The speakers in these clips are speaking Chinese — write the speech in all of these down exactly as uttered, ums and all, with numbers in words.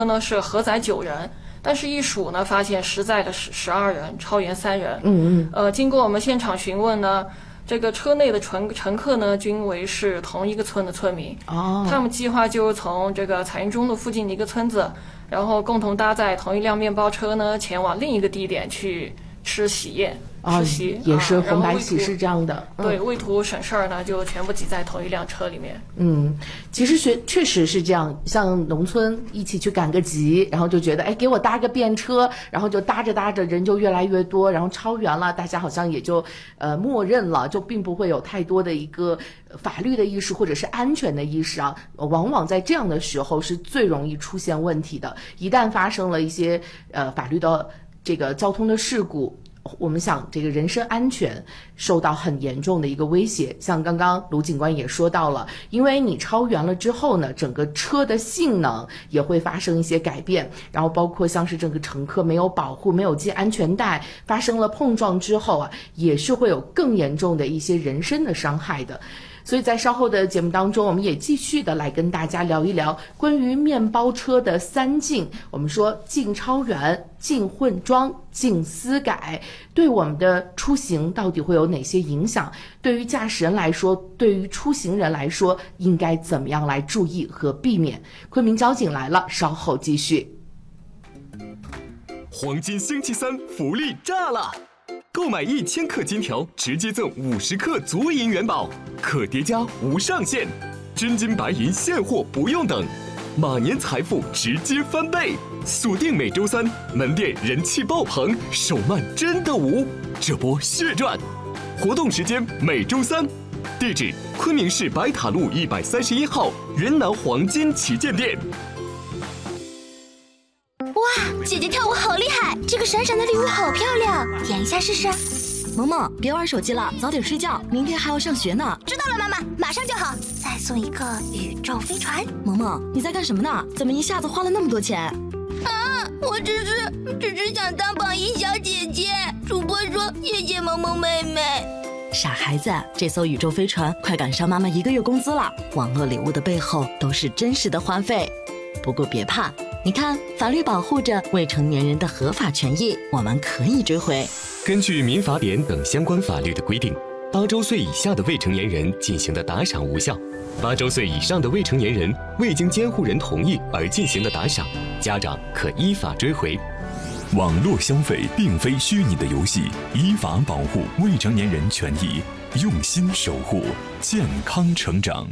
呢是核载九人，但是一数呢发现实载的是十二人，超员三人。 嗯嗯。 呃，经过我们现场询问呢，这个车内的乘乘客呢均为是同一个村的村民。 哦。 他们计划就是从这个彩云中路附近的一个村子，然后共同搭载同一辆面包车呢前往另一个地点去吃喜宴。 啊，也是红白喜事这样的。 啊、对，为图省事儿呢，就全部挤在同一辆车里面。 嗯，其实确确实是这样，像农村一起去赶个集，然后就觉得，哎，给我搭个便车，然后就搭着搭着人就越来越多，然后超员了，大家好像也就呃默认了，就并不会有太多的一个法律的意识或者是安全的意识啊。往往在这样的时候是最容易出现问题的。一旦发生了一些呃法律的这个交通的事故，我们想这个人身安全受到很严重的一个威胁。像刚刚卢警官也说到了，因为你超员了之后呢，整个车的性能也会发生一些改变，然后包括像是这个乘客没有保护，没有系安全带，发生了碰撞之后啊，也是会有更严重的一些人身的伤害的。所以在稍后的节目当中，我们也继续的来跟大家聊一聊关于面包车的三禁。我们说禁超员、禁混装、禁私改，对我们的出行到底会有哪些影响？对于驾驶人来说，对于出行人来说，应该怎么样来注意和避免？昆明交警来了，稍后继续。 黄金星期三福利炸了！购买一千克金条，直接赠五十克足银元宝，可叠加无上限，真金白银现货不用等，马年财富直接翻倍。锁定每周三，门店人气爆棚，手慢真的无，这波血赚！活动时间每周三，地址昆明市白塔路一百三十一号云南黄金旗舰店。 哇，姐姐跳舞好厉害！这个闪闪的礼物好漂亮，点一下试试。 萌萌，别玩手机了，早点睡觉，明天还要上学呢。 知道了，妈妈，马上就好。再送一个宇宙飞船。 萌萌，你在干什么呢？怎么一下子花了那么多钱？ 啊，我只是只是想当榜一小姐姐。主播说谢谢萌萌妹妹。 傻孩子，这艘宇宙飞船快赶上妈妈一个月工资了。网络礼物的背后都是真实的花费。不过别怕，你看，法律保护着未成年人的合法权益，我们可以追回。 根据民法典等相关法律的规定，八周岁以下的未成年人进行的打赏无效，八周岁以上的未成年人未经监护人同意而进行的打赏，家长可依法追回。 网络消费并非虚拟的游戏，依法保护未成年人权益，用心守护健康成长。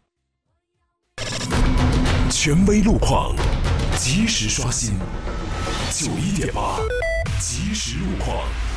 权威路况，及时刷新。九一点八，及时路况。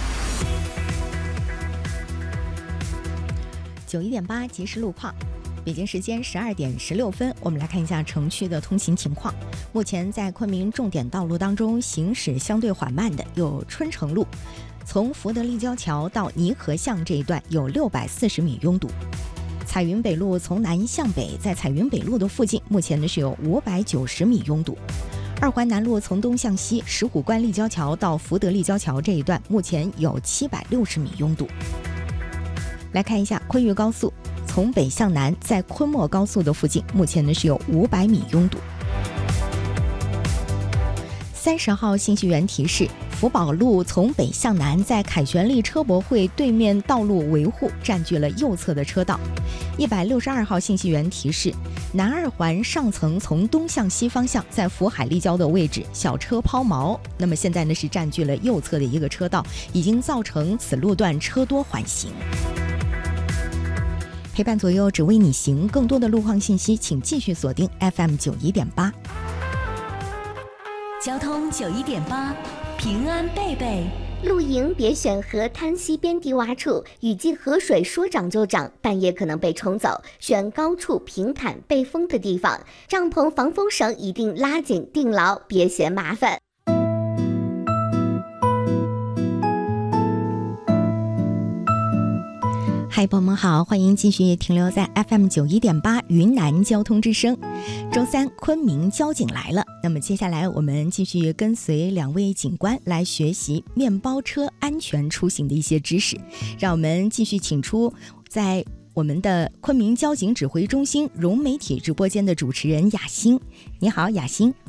九一点八，及时路况。北京时间十二点十六分，我们来看一下城区的通行情况。目前在昆明重点道路当中，行驶相对缓慢的有春城路，从福德立交桥到泥河巷这一段有六百四十米拥堵。彩云北路从南向北，在彩云北路的附近，目前呢是有五百九十米拥堵。二环南路从东向西，石虎关立交桥到福德立交桥这一段，目前有七百六十米拥堵。来看一下昆渝高速，从北向南，在昆莫高速的附近，目前呢是有五百米拥堵。三十号信息源提示：福宝路从北向南，在凯旋利车博会对面道路维护占据了右侧的车道。一百六十二号信息源提示：南二环上层从东向西方向，在福海立交的位置小车抛锚，那么现在呢是占据了右侧的一个车道，已经造成此路段车多缓行。陪伴左右，只为你行。更多的路况信息，请继续锁定 F M 九一点八。 交通九一点八，平安贝贝。 露营别选河滩溪边低洼处，雨季河水说涨就涨，半夜可能被冲走。选高处平坦背风的地方，帐篷防风绳一定拉紧钉牢，别嫌麻烦。 嗨，朋友们好，欢迎继续停留在 F M 九一点八云南交通之声。周三，昆明交警来了。那么接下来我们继续跟随两位警官来学习面包车安全出行的一些知识。让我们继续请出在我们的昆明交警指挥中心融媒体直播间的主持人雅欣。你好，雅欣。